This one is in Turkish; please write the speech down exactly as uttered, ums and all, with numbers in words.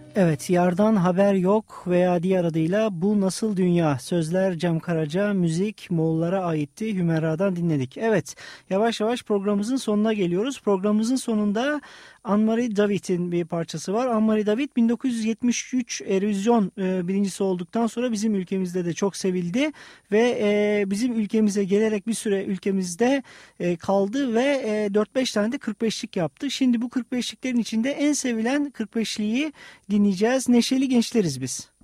Evet, Yardan Haber Yok veya diğer adıyla Bu Nasıl Dünya. Sözler Cem Karaca, müzik Moğollara aitti. Hümera'dan dinledik. Evet, yavaş yavaş programımızın sonuna geliyoruz. Programımızın sonunda Anne-Marie David'in bir parçası var. Anne-Marie David bin dokuz yüz yetmiş üç Eurovision e, birincisi olduktan sonra bizim ülkemizde de çok sevildi ve e, bizim ülkemize gelerek bir süre ülkemizde e, kaldı ve e, dört beş tane de kırk beşlik yaptı. Şimdi bu kırk beşliklerin içinde en sevilen kırk beşliği dinleyeceğiz. Neşeli Gençleriz biz.